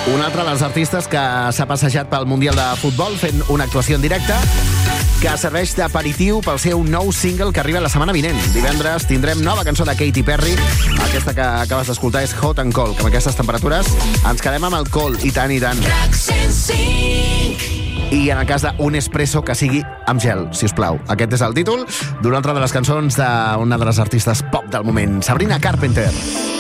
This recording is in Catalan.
Un altre dels artistes que s'ha passejat pel Mundial de Futbol fent una actuació en directe que serveix d'aperitiu pel seu nou single que arriba la setmana vinent. Divendres tindrem nova cançó de Katy Perry. Aquesta que acabes d'escoltar és Hot and Cold, que amb aquestes temperatures ens quedem amb el cold, i tant, i tant. I en el cas d'un espresso que sigui amb gel, si us plau. Aquest és el títol d'una altra de les cançons d'una de les artistes pop del moment, Sabrina Carpenter.